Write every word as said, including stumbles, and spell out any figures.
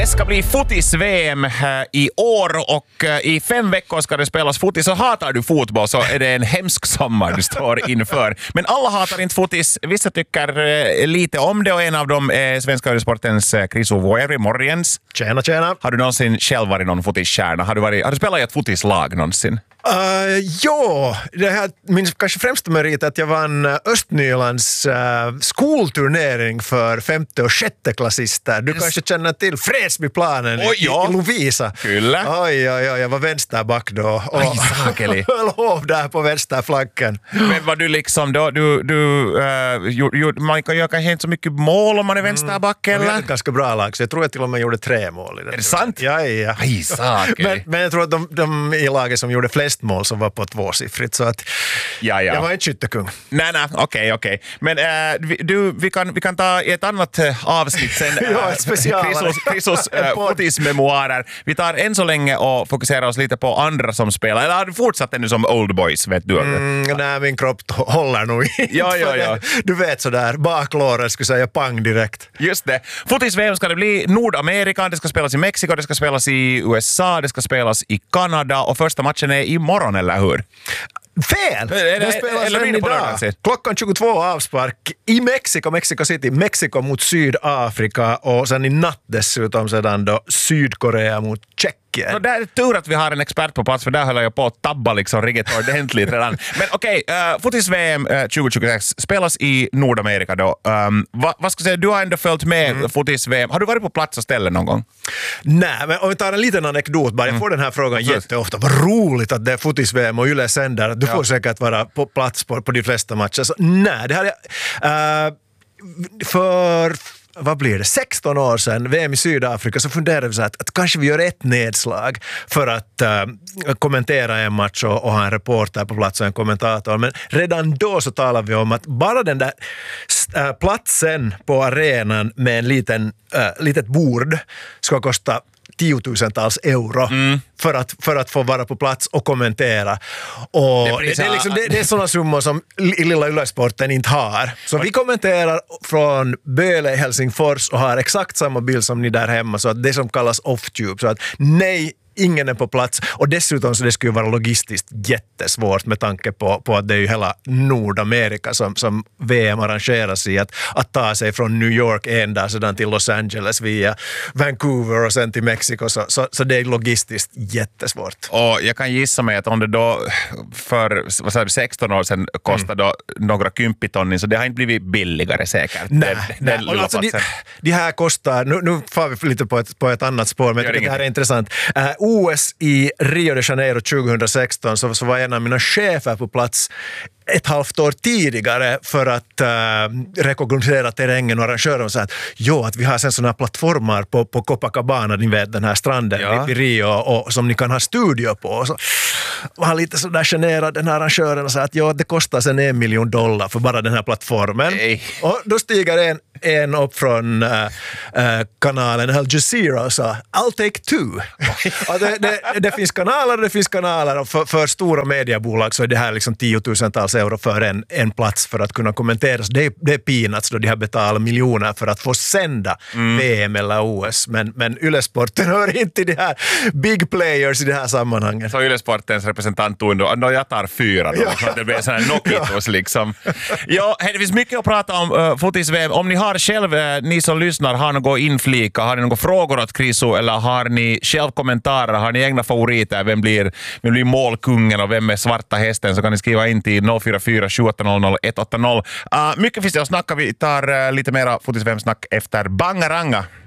Det ska bli fotis-V M i år och i fem veckor ska det spelas fotis. Så hatar du fotboll så är det en hemsk sommar du står inför. Men alla hatar inte fotis. Vissa tycker lite om det och en av dem är Svenska sportens Chris O'Voyeri Morgens. Tjena, tjena. Har du någonsin själv varit någon fotiskärna? Har du, varit, har du spelat i ett fotislag någonsin? Uh, ja, det här min kanske främsta merit att jag vann Östnylands uh, skolturnering för femte och sjätte klassister. Du kanske känner till Fredsbyplanen i, ja. i Lovisa. Kyllä. Oj, oj, oj, jag var vänsterback då och höll hov där på vänsterflanken. Men var du liksom då, du, du uh, ju, ju, man kan göra kanske inte så mycket mål om man är vänsterback eller? Mm. Jag hade ett ganska bra lag så jag tror att till och med gjorde tre mål i det. Är det sant? Ja, ja. Aj, men, men jag tror att de, de i laget som gjorde flest mål som var på tvåsiffrigt så att ja, ja. jag var en skyttekung. Nej, nej, okej, okay, okej. Okay. Men äh, vi, du, vi, kan, vi kan ta i ett annat äh, avsnitt sen. ja, ett specialare. Chrisos äh, fotismemoarer. Vi tar än så länge och fokuserar oss lite på andra som spelar. Eller har du fortsatt ännu som old boys, vet du? Mm, nej, min kropp håller nog inte. Ja, ja, ja. Du vet sådär, baklåren skulle säga pang direkt. Just det. Fotis-V M ska det bli Nordamerika, det ska spelas i Mexiko, det ska spelas i U S A, det ska spelas i Kanada och första matchen är imorgon, eller hur? Fel! Det, det spelas eller redan idag. Klockan tjugotvå avspark i Mexiko, Mexico City. Mexiko mot Sydafrika och sen i natt dessutom sedan då Sydkorea mot Tjeckien. No, det är tur att vi har en expert på plats för där höll jag på att tabba liksom riktigt ordentligt redan. Men okej, okay, uh, fotis-V M uh, tjugo tjugosex spelas i Nordamerika då. Um, vad va ska jag säga, du har ändå följt med mm. fotis-V M. Har du varit på plats och ställe någon gång? Nej, men om vi tar en liten anekdot bara. Jag får mm. den här frågan mm. jätteofta. Vad roligt att det är fotis-V M och Yle sänder. Du ja. får säkert vara på plats på, på de flesta matcher. Så, nej, det här är... Uh, för... vad blir det, sexton år sedan, V M i Sydafrika, så funderade vi så att, att kanske vi gör ett nedslag för att uh, kommentera en match och, och ha en reporter på plats och en kommentator. Men redan då så talade vi om att bara den där uh, platsen på arenan med en liten, uh, litet bord ska kosta tiotusentals euro mm. för, att, för att få vara på plats och kommentera. Och det, det, det, är, liksom, det, det är sådana summor som i lilla Yle-sporten inte har. Så vi kommenterar från Böle i Helsingfors och har exakt samma bild som ni där hemma. Så att det som kallas off-tube. Så att nej, ingen är på plats. Och dessutom så det skulle vara logistiskt jättesvårt med tanke på, på att det är ju hela Nordamerika som, som V M arrangeras i. Att, att ta sig från New York en dag sedan till Los Angeles via Vancouver och sen till Mexiko. Så, så, så det är logistiskt jättesvårt. Och jag kan gissa mig att om det då för vad sa du, sexton år sedan kostade mm. några kympitonnin så det har inte blivit billigare säkert. Nej, den, nej. Den och alltså, de, de här kostar, nu, nu får vi lite på ett, på ett annat spår men jag tycker det här är intressant. Uh, O S i Rio de Janeiro tjugohundrasexton så, så var en av mina chefer på plats ett halvt år tidigare för att uh, rekognosera terrängen och arrangören och sa att jo, att vi har sen sådana här plattformar på, på Copacabana, ni vet den här stranden ja. i Rio och som ni kan ha studio på. Och så var han lite sådär generad den här arrangören och sa att jo, det kostar sen en miljon dollar för bara den här plattformen. Nej. Och då stiger en, en upp från uh, uh, kanalen Al Jazeera och sa I'll take two. och det, det, det finns kanaler och det finns kanaler och för, för stora mediebolag så är det här liksom tiotusentals euro för en, en plats för att kunna kommenteras. Det är, det är peanuts då de har betalat miljoner för att få sända mm. V M eller O S. Men, men Yle-sporten hör inte till de här big players i det här sammanhanget. Så Yle-sportens representant tog då, då jag tar fyra då. Ja. Det blir sån här knockitos liksom. Ja, det finns mycket att prata om uh, fotis-V M. Om ni har själv, uh, ni som lyssnar, har något inflika, har ni några frågor åt Chriso eller har ni själv kommentarer, har ni egna favoriter, vem blir, vem blir målkungen och vem är svarta hästen, så kan ni skriva in till noll fyra fyra sju åtta noll noll ett åtta noll. Uh, mycket finns det att snacka. Vi tar uh, lite mera fotis-V M-snack efter Bangaranga.